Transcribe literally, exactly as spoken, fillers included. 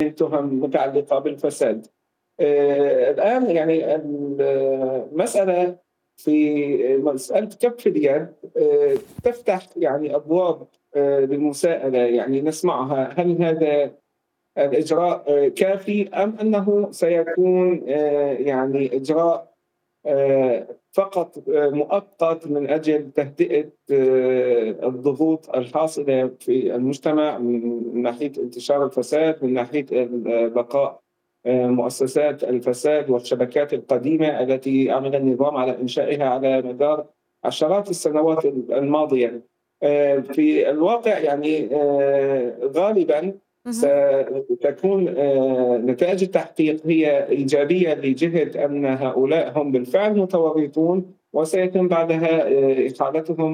تهم متعلقة بالفساد. آآ الآن يعني المسألة في مسألة كَف اليد آآ تفتح يعني أبواب آآ للمساءلة، يعني نسمعها، هل هذا الإجراء كافي أم أنه سيكون آآ يعني إجراء آآ فقط آآ مؤقت من أجل تهدئة آآ الضغوط الحاصلة في المجتمع من ناحية انتشار الفساد، من ناحية ال بقاء آآ مؤسسات الفساد والشبكات القديمة التي عمل النظام على إنشائها على مدار عشرات السنوات ال الماضية. آآ في الواقع يعني آآ غالبًا اهم. ستكون آآ نتائج التحقيق هي إيجابية لجهة أن هؤلاء هم بالفعل متورطون، وسيتم بعدها آآ إحالتهم